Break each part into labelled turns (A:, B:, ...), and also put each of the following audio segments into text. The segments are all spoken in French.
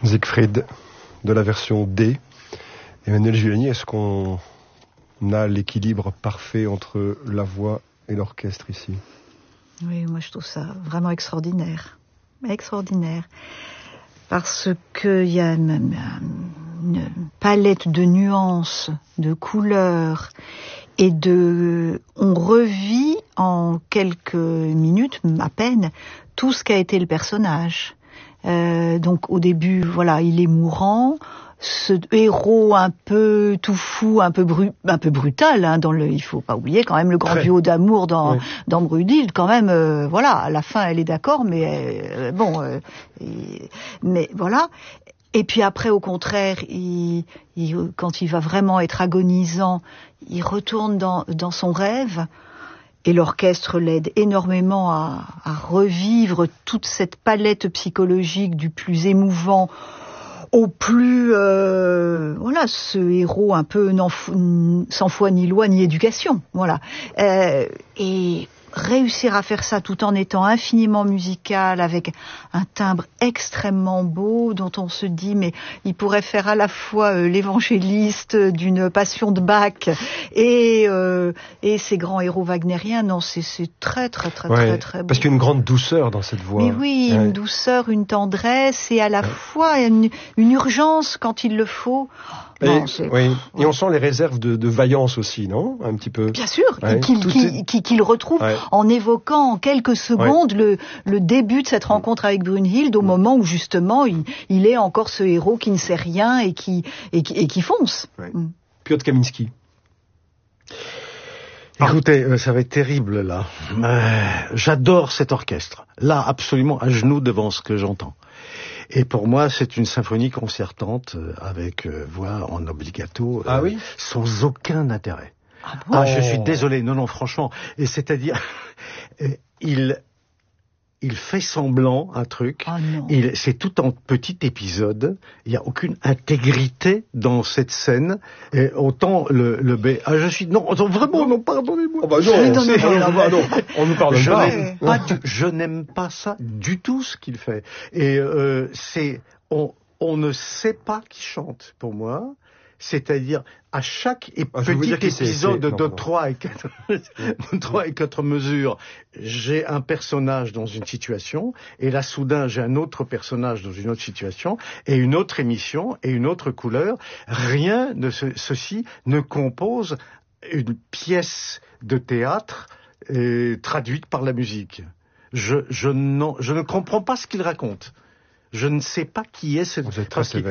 A: Siegfried de la version D. Emmanuel Giuliani, est-ce qu'on a l'équilibre parfait entre la voix et l'orchestre ici?
B: Oui, moi je trouve ça vraiment extraordinaire. Extraordinaire. Parce qu'il y a une palette de nuances, de couleurs, et on revit en quelques minutes, à peine, tout ce qu'a été le personnage. Donc au début, voilà, il est mourant, ce héros un peu tout fou, un peu brutal, hein, il faut pas oublier quand même le grand duo d'amour dans Brunhilde, quand même, voilà, à la fin elle est d'accord, mais mais voilà. Et puis après, au contraire, quand il va vraiment être agonisant, il retourne dans son rêve. Et l'orchestre l'aide énormément à revivre toute cette palette psychologique du plus émouvant au plus... voilà, ce héros un peu sans foi ni loi ni éducation. Voilà. Et réussir à faire ça tout en étant infiniment musical, avec un timbre extrêmement beau, dont on se dit, mais il pourrait faire à la fois l'évangéliste d'une passion de Bach et ces grands héros wagnériens. Non, c'est très beau.
A: Parce qu'il y a une grande douceur dans cette voix.
B: Mais oui, une douceur, une tendresse, et à la fois une urgence quand il le faut. Non,
A: et on sent les réserves de vaillance aussi, non? Un petit peu.
B: Bien sûr, qu'il retrouve en évoquant en quelques secondes le début de cette rencontre avec Brunhilde, au moment où justement il est encore ce héros qui ne sait rien et qui fonce.
A: Ouais. Piotr Kaminski.
C: Écoutez, ça va être terrible là. J'adore cet orchestre. Là, absolument à genoux devant ce que j'entends. Et pour moi, c'est une symphonie concertante avec voix en obligato, sans aucun intérêt. Je suis désolé. Non, franchement. Et c'est-à-dire, il fait semblant un truc. C'est tout en petit épisode. Il n'y a aucune intégrité dans cette scène. Et autant le B. Vraiment, pardonnez-moi.
A: Non, on nous pardonne pas.
C: Je n'aime pas ça du tout ce qu'il fait. Et on ne sait pas qui chante pour moi. C'est-à-dire, à chaque petit épisode de 3 et 4 mesures, j'ai un personnage dans une situation, et là, soudain, j'ai un autre personnage dans une autre situation, et une autre émission, et une autre couleur. Rien de ceci ne compose une pièce de théâtre traduite par la musique. Je ne comprends pas ce qu'il raconte. Je ne sais pas qui est cette...
A: Vous êtes très sévère.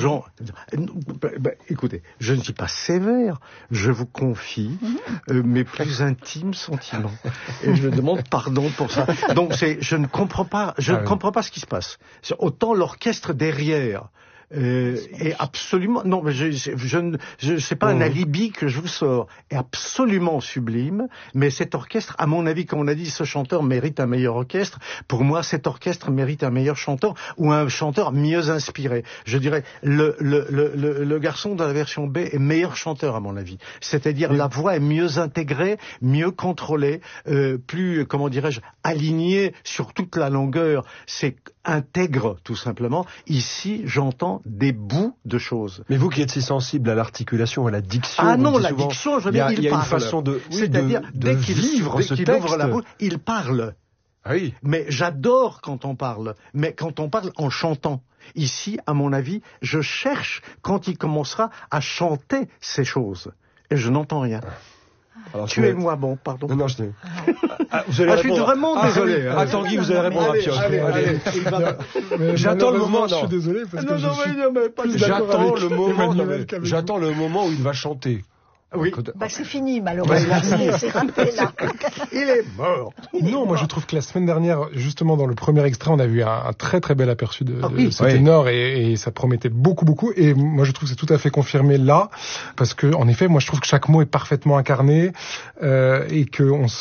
C: Écoutez, je ne suis pas sévère. Je vous confie mes plus intimes sentiments. Et je demande pardon pour ça. Donc je ne comprends pas, ne comprends pas ce qui se passe. Autant l'orchestre derrière... est absolument... Non, mais c'est pas un alibi que je vous sors. Est absolument sublime, mais cet orchestre, à mon avis, comme on a dit, ce chanteur mérite un meilleur orchestre. Pour moi, cet orchestre mérite un meilleur chanteur ou un chanteur mieux inspiré. Je dirais, le garçon de la version B est meilleur chanteur, à mon avis. C'est-à-dire, la voix est mieux intégrée, mieux contrôlée, plus, comment dirais-je, alignée sur toute la longueur. C'est intègre, tout simplement. Ici, j'entends des bouts de choses.
A: Mais vous qui êtes si sensible à l'articulation, à la diction...
C: Ah non, la diction, je veux dire, il parle.
A: Il y a une façon
C: c'est-à-dire, dès qu'il ouvre la bouche, il parle.
A: Ah oui.
C: Mais j'adore quand on parle. Mais quand on parle en chantant. Ici, à mon avis, je cherche quand il commencera à chanter ces choses. Et je n'entends rien. Alors, tuez-moi, pardon.
A: Non, je
C: suis vraiment désolé.
A: Tanguy, vous allez répondre à Piotr.
D: Allez.
A: J'attends le moment.
D: Je suis désolé parce que
A: j'attends le moment où il va chanter.
C: Oui.
B: C'est fini, malheureusement. C'est raté, là.
C: Il est mort.
D: Non, moi je trouve que la semaine dernière, justement dans le premier extrait, on a vu un très très bel aperçu de ce ténor et ça promettait beaucoup. Et moi je trouve que c'est tout à fait confirmé là, parce que en effet, moi je trouve que chaque mot est parfaitement incarné et que